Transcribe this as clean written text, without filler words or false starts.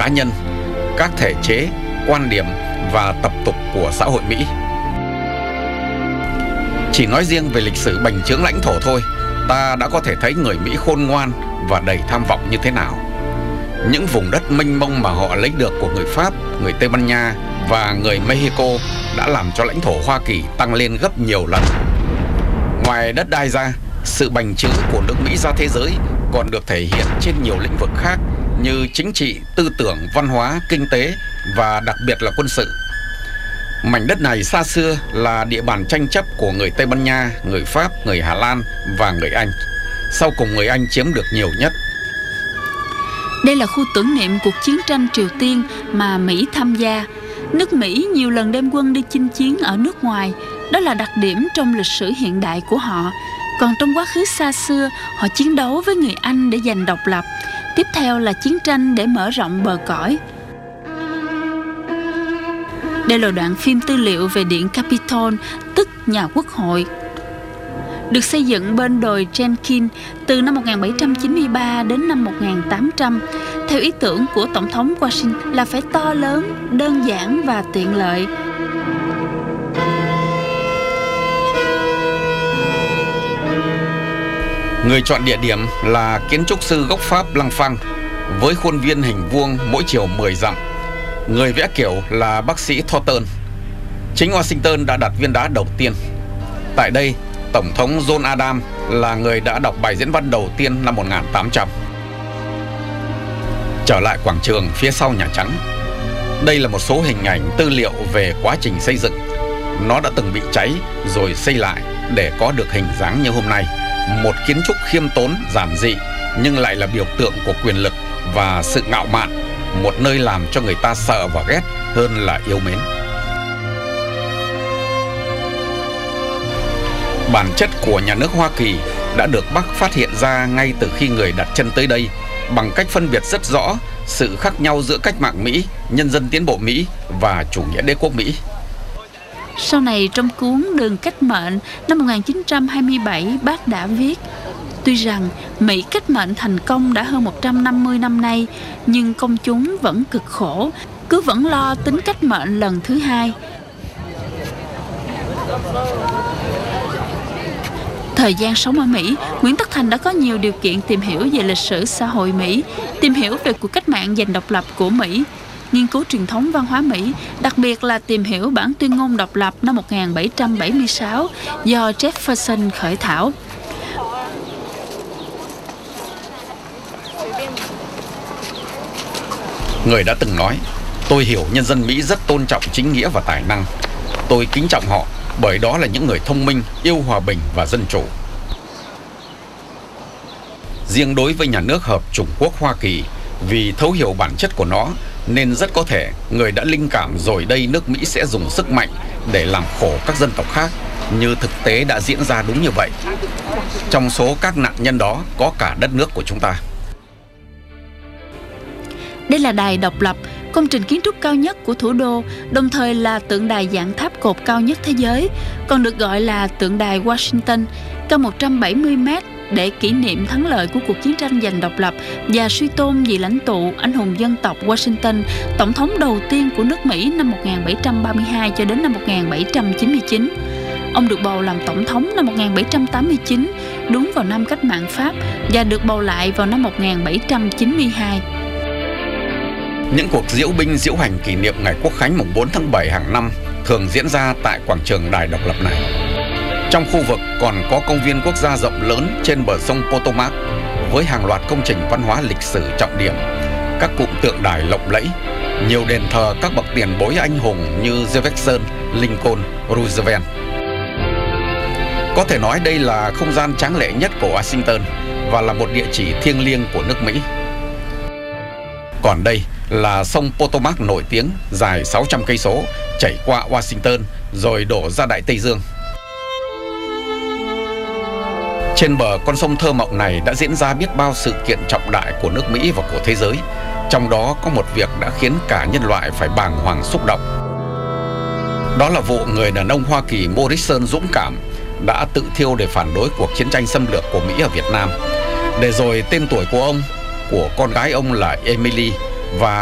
cá nhân, các thể chế, quan điểm và tập tục của xã hội Mỹ. Chỉ nói riêng về lịch sử bành trướng lãnh thổ thôi, ta đã có thể thấy người Mỹ khôn ngoan và đầy tham vọng như thế nào. Những vùng đất mênh mông mà họ lấy được của người Pháp, người Tây Ban Nha và người Mexico đã làm cho lãnh thổ Hoa Kỳ tăng lên gấp nhiều lần. Ngoài đất đai ra, sự bành trướng của nước Mỹ ra thế giới còn được thể hiện trên nhiều lĩnh vực khác như chính trị, tư tưởng, văn hóa, kinh tế và đặc biệt là quân sự. Mảnh đất này xa xưa là địa bàn tranh chấp của người Tây Ban Nha, người Pháp, người Hà Lan và người Anh. Sau cùng người Anh chiếm được nhiều nhất. Đây là khu tưởng niệm cuộc chiến tranh Triều Tiên mà Mỹ tham gia. Nước Mỹ nhiều lần đem quân đi chinh chiến ở nước ngoài. Đó là đặc điểm trong lịch sử hiện đại của họ. Còn trong quá khứ xa xưa, họ chiến đấu với người Anh để giành độc lập. Tiếp theo là chiến tranh để mở rộng bờ cõi. Đây là đoạn phim tư liệu về Điện Capitol, tức nhà quốc hội, được xây dựng bên đồi Jenkins từ năm 1793 đến năm 1800, theo ý tưởng của Tổng thống Washington là phải to lớn, đơn giản và tiện lợi. Người chọn địa điểm là kiến trúc sư gốc Pháp Lăng Phăng, với khuôn viên hình vuông mỗi chiều 10 dặm. Người vẽ kiểu là bác sĩ Thornton. Chính Washington đã đặt viên đá đầu tiên. Tại đây, Tổng thống John Adams là người đã đọc bài diễn văn đầu tiên năm 1800. Trở lại quảng trường phía sau Nhà Trắng. Đây là một số hình ảnh tư liệu về quá trình xây dựng. Nó đã từng bị cháy rồi xây lại để có được hình dáng như hôm nay. Một kiến trúc khiêm tốn, giản dị nhưng lại là biểu tượng của quyền lực và sự ngạo mạn. Một nơi làm cho người ta sợ và ghét hơn là yêu mến. Bản chất của nhà nước Hoa Kỳ đã được Bác phát hiện ra ngay từ khi người đặt chân tới đây, bằng cách phân biệt rất rõ sự khác nhau giữa cách mạng Mỹ, nhân dân tiến bộ Mỹ và chủ nghĩa đế quốc Mỹ. Sau này trong cuốn Đường Cách Mệnh năm 1927, Bác đã viết: tuy rằng Mỹ cách mệnh thành công đã hơn 150 năm nay, nhưng công chúng vẫn cực khổ, cứ vẫn lo tính cách mệnh lần thứ hai. Thời gian sống ở Mỹ, Nguyễn Tất Thành đã có nhiều điều kiện tìm hiểu về lịch sử xã hội Mỹ, tìm hiểu về cuộc cách mạng giành độc lập của Mỹ, nghiên cứu truyền thống văn hóa Mỹ, đặc biệt là tìm hiểu bản tuyên ngôn độc lập năm 1776 do Jefferson khởi thảo. Người đã từng nói: tôi hiểu nhân dân Mỹ rất tôn trọng chính nghĩa và tài năng. Tôi kính trọng họ bởi đó là những người thông minh, yêu hòa bình và dân chủ. Riêng đối với nhà nước Hợp Chủng Quốc Hoa Kỳ, vì thấu hiểu bản chất của nó nên rất có thể người đã linh cảm rồi đây nước Mỹ sẽ dùng sức mạnh để làm khổ các dân tộc khác, như thực tế đã diễn ra đúng như vậy. Trong số các nạn nhân đó có cả đất nước của chúng ta. Đây là đài độc lập, công trình kiến trúc cao nhất của thủ đô, đồng thời là tượng đài dạng tháp cột cao nhất thế giới, còn được gọi là tượng đài Washington, cao 170 mét để kỷ niệm thắng lợi của cuộc chiến tranh giành độc lập và suy tôn vị lãnh tụ anh hùng dân tộc Washington, tổng thống đầu tiên của nước Mỹ năm 1732 cho đến năm 1799. Ông được bầu làm tổng thống năm 1789, đúng vào năm cách mạng Pháp, và được bầu lại vào năm 1792. Những cuộc diễu binh diễu hành kỷ niệm ngày Quốc khánh mùng 4 tháng 7 hàng năm thường diễn ra tại quảng trường đài độc lập này. Trong khu vực còn có công viên quốc gia rộng lớn trên bờ sông Potomac với hàng loạt công trình văn hóa lịch sử trọng điểm, các cụm tượng đài lộng lẫy, nhiều đền thờ các bậc tiền bối anh hùng như Jefferson, Lincoln, Roosevelt. Có thể nói đây là không gian tráng lệ nhất của Washington và là một địa chỉ thiêng liêng của nước Mỹ. Còn đây là sông Potomac nổi tiếng dài 600 cây số chảy qua Washington rồi đổ ra Đại Tây Dương. Trên bờ con sông thơ mộng này đã diễn ra biết bao sự kiện trọng đại của nước Mỹ và của thế giới. Trong đó có một việc đã khiến cả nhân loại phải bàng hoàng xúc động. Đó là vụ người đàn ông Hoa Kỳ Morrison dũng cảm đã tự thiêu để phản đối cuộc chiến tranh xâm lược của Mỹ ở Việt Nam. Để rồi tên tuổi của ông, của con gái ông là Emily và